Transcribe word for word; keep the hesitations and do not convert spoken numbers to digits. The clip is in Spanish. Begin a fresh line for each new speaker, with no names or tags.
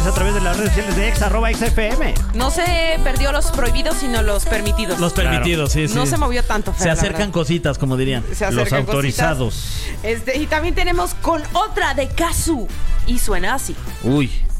comentarios a través de las redes sociales de Exa, arroba Exa F M.
No se perdió los prohibidos, sino los permitidos.
Los permitidos, claro. sí, sí.
No se movió tanto, Fer,
se acercan cositas, como dirían.
Se acercan
los autorizados.
Este, y también tenemos con otra de Kazu. Y suena así.
Uy.